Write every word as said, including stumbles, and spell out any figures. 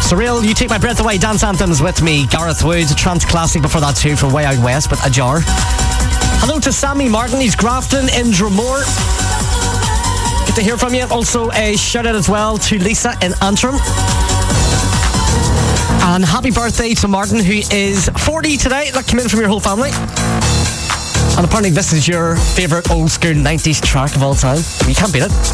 Surreal, You Take My Breath Away, Dance Anthems with me. Gareth Wood, trance classic before that too, from Way Out West with Ajar. Hello to Sammy Martin, he's Grafton in Dromore. Good to hear from you. Also a shout out as well to Lisa in Antrim. And happy birthday to Martin, who is forty today. That came in from your whole family. And apparently this is your favourite old school nineties track of all time. You can't beat it.